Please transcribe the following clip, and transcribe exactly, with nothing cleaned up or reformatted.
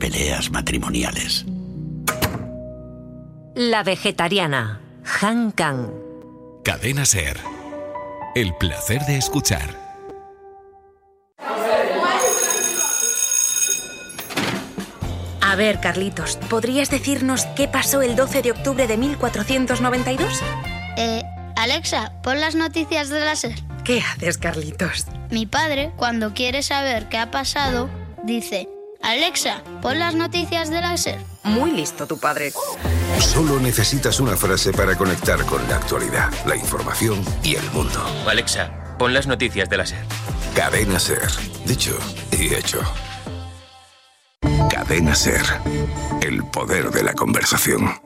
peleas matrimoniales. La vegetariana, Han Kang. Cadena SER. El placer de escuchar. A ver, Carlitos, ¿podrías decirnos qué pasó el doce de octubre de mil cuatrocientos noventa y dos? Eh, Alexa, pon las noticias de la SER. ¿Qué haces, Carlitos? Mi padre, cuando quiere saber qué ha pasado, dice: Alexa, pon las noticias de la SER. Muy listo tu padre. Solo necesitas una frase para conectar con la actualidad, la información y el mundo. Alexa, pon las noticias de la SER. Cadena SER. Dicho y hecho. Cadena SER. El poder de la conversación.